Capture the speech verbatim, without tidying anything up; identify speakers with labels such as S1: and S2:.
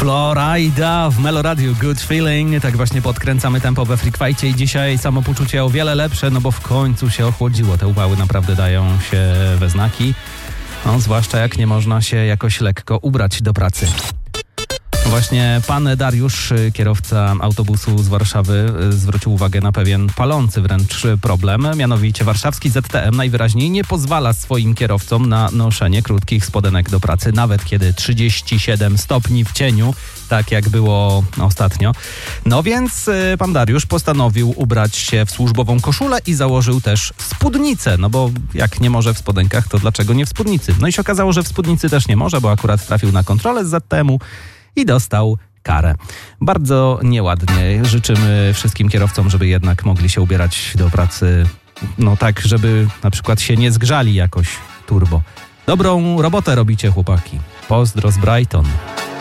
S1: Florida w Meloradiu, Good Feeling. Tak właśnie podkręcamy tempo we Freak Fight'cie i dzisiaj samopoczucie o wiele lepsze, no bo w końcu się ochłodziło. Te upały naprawdę dają się we znaki, no, zwłaszcza jak nie można się jakoś lekko ubrać do pracy. Właśnie pan Dariusz, kierowca autobusu z Warszawy, zwrócił uwagę na pewien palący wręcz problem. Mianowicie warszawski Z T M najwyraźniej nie pozwala swoim kierowcom na noszenie krótkich spodenek do pracy, nawet kiedy trzydzieści siedem stopni w cieniu, tak jak było ostatnio. No więc pan Dariusz postanowił ubrać się w służbową koszulę i założył też spódnicę, no bo jak nie może w spodenkach, to dlaczego nie w spódnicy? No i się okazało, że w spódnicy też nie może, bo akurat trafił na kontrolę z Z T M u i dostał karę. Bardzo nieładnie. Życzymy wszystkim kierowcom, żeby jednak mogli się ubierać do pracy, no tak, żeby na przykład się nie zgrzali jakoś turbo. Dobrą robotę robicie, chłopaki. Pozdro z Brighton.